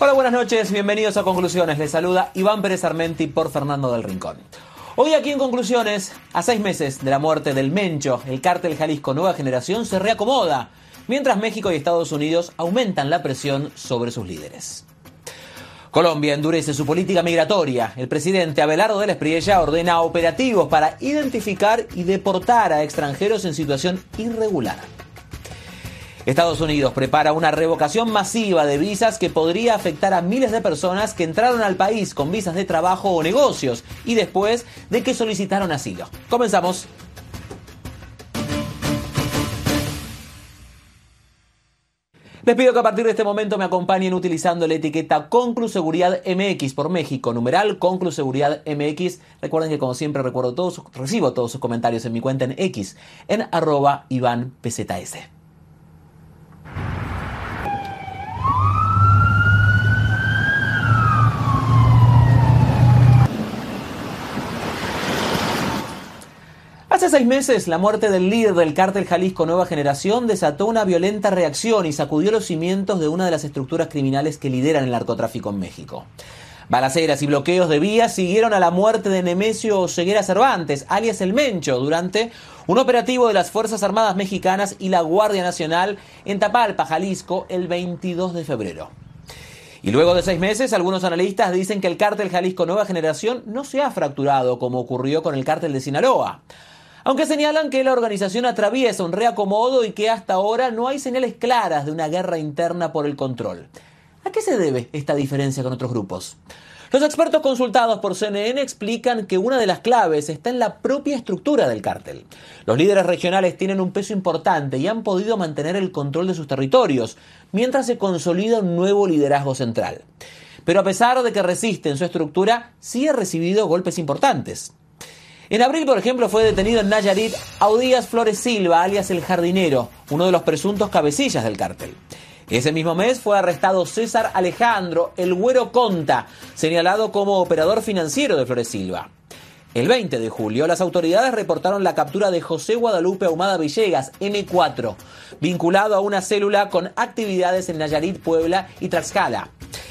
Hola, buenas noches, bienvenidos a Conclusiones. Les saluda Iván Pérez Armenti por Fernando del Rincón. Hoy aquí en Conclusiones, a 6 meses de la muerte del Mencho, el cártel Jalisco Nueva Generación se reacomoda, mientras México y Estados Unidos aumentan la presión sobre sus líderes. Colombia endurece su política migratoria. El presidente Abelardo del Espriella ordena operativos para identificar y deportar a extranjeros en situación irregular. Estados Unidos prepara una revocación masiva de visas que podría afectar a miles de personas que entraron al país con visas de trabajo o negocios y después de que solicitaron asilo. Comenzamos. Les pido que a partir de este momento me acompañen utilizando la etiqueta Concluseguridad MX por México, numeral Concluseguridad MX. Recuerden que como siempre recibo todos sus comentarios en mi cuenta en X, en @IvánPZS. Hace 6 meses, la muerte del líder del cártel Jalisco Nueva Generación desató una violenta reacción y sacudió los cimientos de una de las estructuras criminales que lideran el narcotráfico en México. Balaceras y bloqueos de vías siguieron a la muerte de Nemesio Oseguera Cervantes, alias El Mencho, durante un operativo de las Fuerzas Armadas Mexicanas y la Guardia Nacional en Tapalpa, Jalisco, el 22 de febrero. Y luego de 6 meses, algunos analistas dicen que el cártel Jalisco Nueva Generación no se ha fracturado como ocurrió con el cártel de Sinaloa, aunque señalan que la organización atraviesa un reacomodo y que hasta ahora no hay señales claras de una guerra interna por el control. ¿A qué se debe esta diferencia con otros grupos? Los expertos consultados por CNN explican que una de las claves está en la propia estructura del cártel. Los líderes regionales tienen un peso importante y han podido mantener el control de sus territorios, mientras se consolida un nuevo liderazgo central. Pero a pesar de que resisten su estructura, sí ha recibido golpes importantes. En abril, por ejemplo, fue detenido en Nayarit Audías Flores Silva, alias El Jardinero, uno de los presuntos cabecillas del cártel. Ese mismo mes fue arrestado César Alejandro El Güero Conta, señalado como operador financiero de Flores Silva. El 20 de julio, las autoridades reportaron la captura de José Guadalupe Ahumada Villegas, M4, vinculado a una célula con actividades en Nayarit, Puebla y Tlaxcala.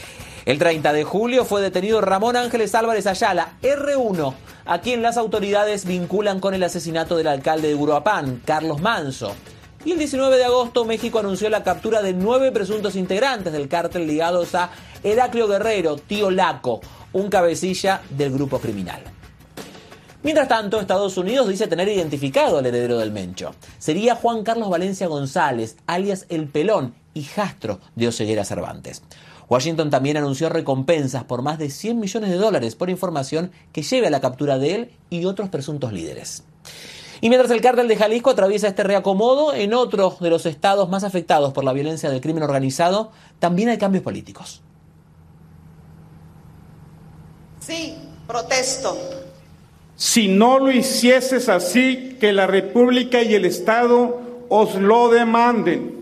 El 30 de julio fue detenido Ramón Ángeles Álvarez Ayala, R1, a quien las autoridades vinculan con el asesinato del alcalde de Uruapán, Carlos Manso. Y el 19 de agosto, México anunció la captura de 9 presuntos integrantes del cártel ligados a Heraclio Guerrero, Tío Laco, un cabecilla del grupo criminal. Mientras tanto, Estados Unidos dice tener identificado al heredero del Mencho. Sería Juan Carlos Valencia González, alias El Pelón, hijastro de Oseguera Cervantes. Washington también anunció recompensas por más de $100 millones por información que lleve a la captura de él y otros presuntos líderes. Y mientras el cártel de Jalisco atraviesa este reacomodo, en otro de los estados más afectados por la violencia del crimen organizado, también hay cambios políticos. Sí, protesto. Si no lo hicieses así, que la República y el Estado os lo demanden.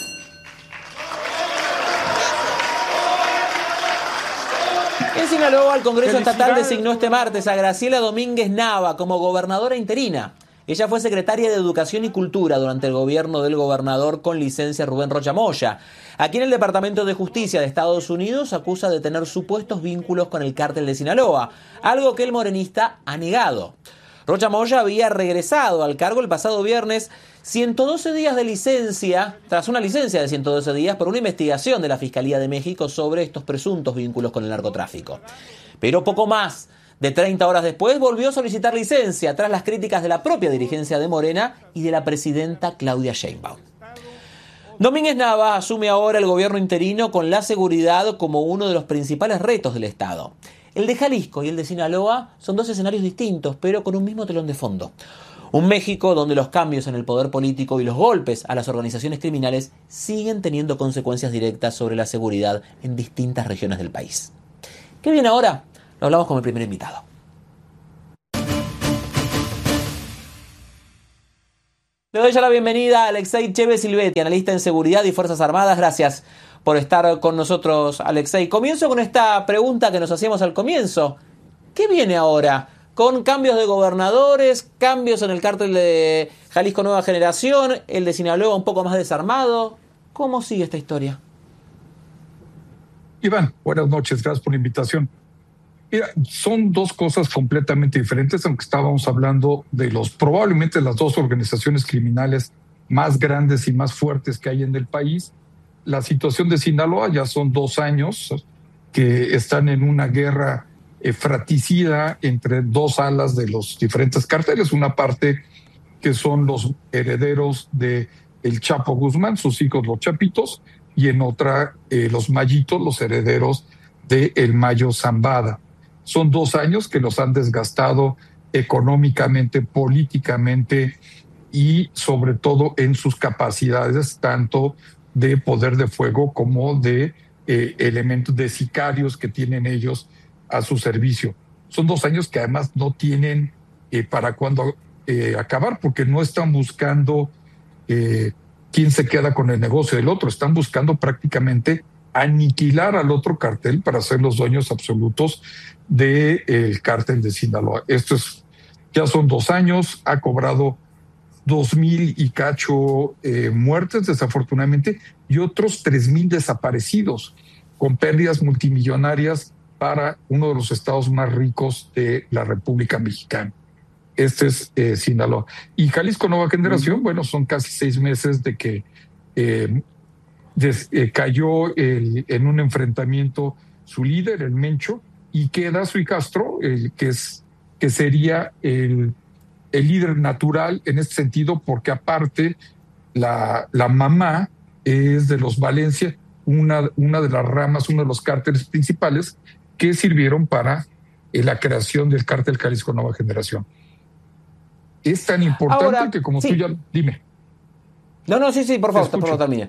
En Sinaloa, el Congreso Estatal designó este martes a Graciela Domínguez Nava como gobernadora interina. Ella fue secretaria de Educación y Cultura durante el gobierno del gobernador con licencia Rubén Rocha Moya, a quien el Departamento de Justicia de Estados Unidos acusa de tener supuestos vínculos con el cártel de Sinaloa, algo que el morenista ha negado. Rocha Moya había regresado al cargo el pasado viernes 112 días de licencia, tras una licencia de 112 días por una investigación de la Fiscalía de México sobre estos presuntos vínculos con el narcotráfico. Pero poco más de 30 horas después volvió a solicitar licencia tras las críticas de la propia dirigencia de Morena y de la presidenta Claudia Sheinbaum. Domínguez Nava asume ahora el gobierno interino con la seguridad como uno de los principales retos del Estado. El de Jalisco y el de Sinaloa son 2 escenarios distintos, pero con un mismo telón de fondo. Un México donde los cambios en el poder político y los golpes a las organizaciones criminales siguen teniendo consecuencias directas sobre la seguridad en distintas regiones del país. ¿Qué viene ahora? Lo hablamos con el primer invitado. Le doy ya la bienvenida a Alexei Cheve-Silvetti, analista en seguridad y Fuerzas Armadas. Gracias por estar con nosotros, Alexei. Comienzo con esta pregunta que nos hacíamos al comienzo. ¿Qué viene ahora? Con cambios de gobernadores, cambios en el cártel de Jalisco Nueva Generación, el de Sinaloa un poco más desarmado. ¿Cómo sigue esta historia? Iván, buenas noches, gracias por la invitación. Mira, son dos cosas completamente diferentes, aunque estábamos hablando de probablemente las dos organizaciones criminales más grandes y más fuertes que hay en el país. La situación de Sinaloa ya son 2 años que están en una guerra fratricida entre dos alas de los diferentes cárteles. Una parte que son los herederos de el Chapo Guzmán, sus hijos los Chapitos, y en otra los Mayitos, los herederos de el Mayo Zambada. Son 2 años que los han desgastado económicamente, políticamente y sobre todo en sus capacidades tanto de poder de fuego como de elementos de sicarios que tienen ellos a su servicio. Son 2 años que además no tienen para cuándo acabar, porque no están buscando quién se queda con el negocio del otro, están buscando prácticamente aniquilar al otro cartel para ser los dueños absolutos del cártel de Sinaloa. Ya son 2 años, ha cobrado 2,000 y cacho muertes, desafortunadamente, y otros 3,000 desaparecidos, con pérdidas multimillonarias para uno de los estados más ricos de la República Mexicana. Este es Sinaloa. Y Jalisco Nueva Generación, bueno, son casi 6 meses de que cayó en un enfrentamiento su líder, el Mencho, y queda su hijastro, que sería el líder natural en este sentido, porque aparte la mamá es de los Valencia, una de las ramas, uno de los cárteles principales que sirvieron para la creación del cártel Jalisco Nueva Generación. Es tan importante ahora, que como sí. Tú ya... Dime. No, sí, por favor, termine.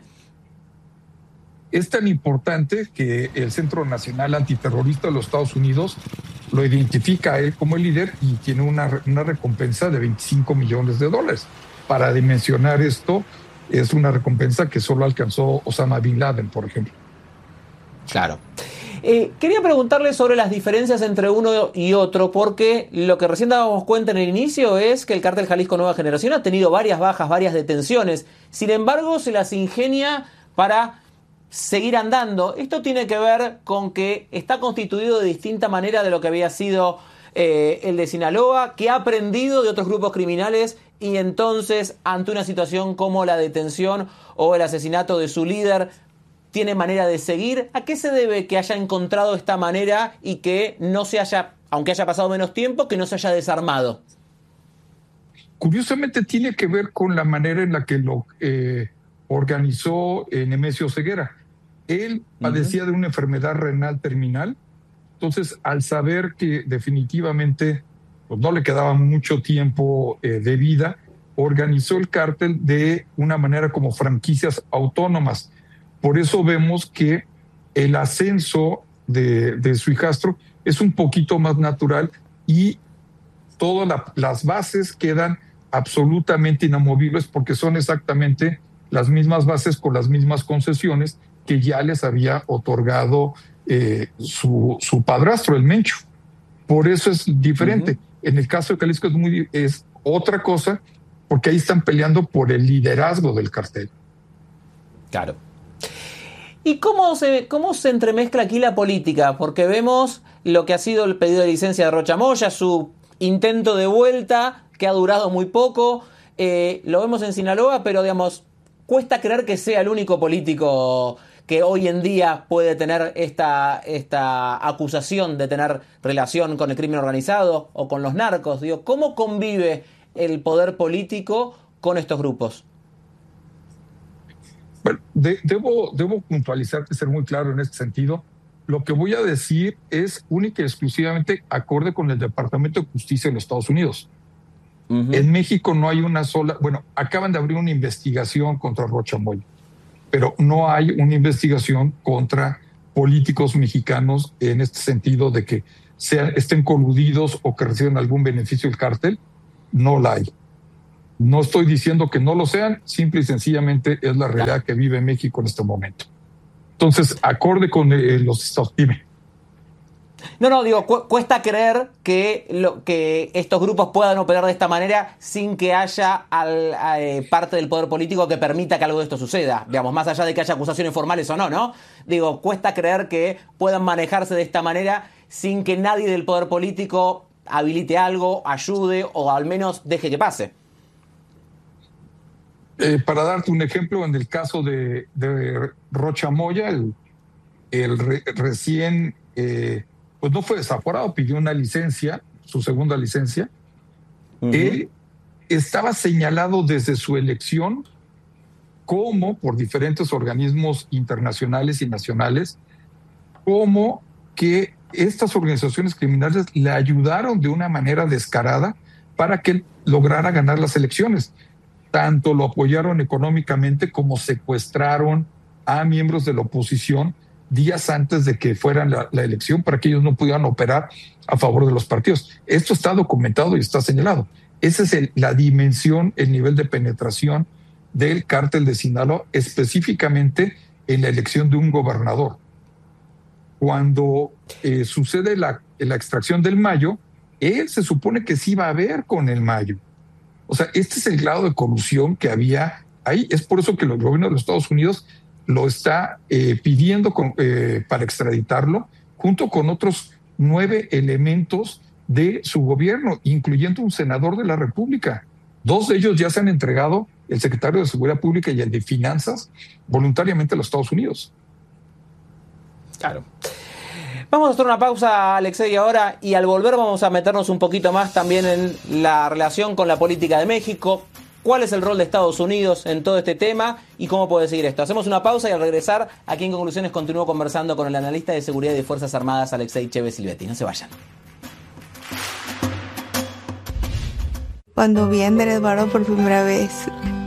Es tan importante que el Centro Nacional Antiterrorista de los Estados Unidos lo identifica a él como el líder y tiene una recompensa de $25 millones. Para dimensionar esto, es una recompensa que solo alcanzó Osama Bin Laden, por ejemplo. Claro. Quería preguntarle sobre las diferencias entre uno y otro, porque lo que recién dábamos cuenta en el inicio es que el cártel Jalisco Nueva Generación ha tenido varias bajas, varias detenciones. Sin embargo, se las ingenia para seguir andando. Esto tiene que ver con que está constituido de distinta manera de lo que había sido el de Sinaloa, que ha aprendido de otros grupos criminales y entonces, ante una situación como la detención o el asesinato de su líder, tiene manera de seguir. ¿A qué se debe que haya encontrado esta manera y que no se haya, aunque haya pasado menos tiempo, que no se haya desarmado? Curiosamente tiene que ver con la manera en la que lo organizó Nemesio Ceguera. Él padecía de una enfermedad renal terminal, entonces al saber que definitivamente pues, no le quedaba mucho tiempo de vida, organizó el cártel de una manera como franquicias autónomas. Por eso vemos que el ascenso de su hijastro es un poquito más natural y todas las bases quedan absolutamente inamovibles porque son exactamente las mismas bases con las mismas concesiones que ya les había otorgado su padrastro, el Mencho. Por eso es diferente. En el caso de Jalisco es otra cosa, porque ahí están peleando por el liderazgo del cartel. Claro. ¿Y cómo se entremezcla aquí la política? Porque vemos lo que ha sido el pedido de licencia de Rocha Moya, su intento de vuelta, que ha durado muy poco. Lo vemos en Sinaloa, pero digamos, cuesta creer que sea el único político que hoy en día puede tener esta acusación de tener relación con el crimen organizado o con los narcos. Digo, ¿cómo convive el poder político con estos grupos? Bueno, debo puntualizar y ser muy claro en este sentido. Lo que voy a decir es única y exclusivamente acorde con el Departamento de Justicia de los Estados Unidos. En México no hay una sola... Bueno, acaban de abrir una investigación contra Rocha Moya, pero no hay una investigación contra políticos mexicanos en este sentido de que estén coludidos o que reciban algún beneficio del cártel. No la hay. No estoy diciendo que no lo sean, simple y sencillamente es la realidad que vive México en este momento. Entonces, acorde con los estados. Dime. No, digo, cuesta creer que estos grupos puedan operar de esta manera sin que haya parte del poder político que permita que algo de esto suceda. Digamos, más allá de que haya acusaciones formales o no, ¿no? Digo, cuesta creer que puedan manejarse de esta manera sin que nadie del poder político habilite algo, ayude o al menos deje que pase. Para darte un ejemplo, en el caso de Rocha Moya, recién, pues no fue desaforado, pidió una licencia, su segunda licencia. Él estaba señalado desde su elección como, por diferentes organismos internacionales y nacionales, como que estas organizaciones criminales le ayudaron de una manera descarada para que él lograra ganar las elecciones. Tanto lo apoyaron económicamente como secuestraron a miembros de la oposición días antes de que fueran la elección para que ellos no pudieran operar a favor de los partidos. Esto está documentado y está señalado. Esa es la dimensión, el nivel de penetración del cártel de Sinaloa, específicamente en la elección de un gobernador. Cuando sucede la extracción del Mayo, él se supone que sí iba a ver con el Mayo. O sea, este es el grado de colusión que había ahí. Es por eso que el gobierno de los Estados Unidos lo está pidiendo para extraditarlo, junto con otros 9 elementos de su gobierno, incluyendo un senador de la República. 2 de ellos ya se han entregado, el secretario de Seguridad Pública y el de Finanzas, voluntariamente a los Estados Unidos. Claro. Vamos a hacer una pausa, Alexei, ahora, y al volver vamos a meternos un poquito más también en la relación con la política de México. ¿Cuál es el rol de Estados Unidos en todo este tema y cómo puede seguir esto? Hacemos una pausa y al regresar, aquí en Conclusiones, continúo conversando con el analista de seguridad y de Fuerzas Armadas, Alexei Chévez Silvetti. No se vayan. Cuando vi a Andrés Eduardo por primera vez,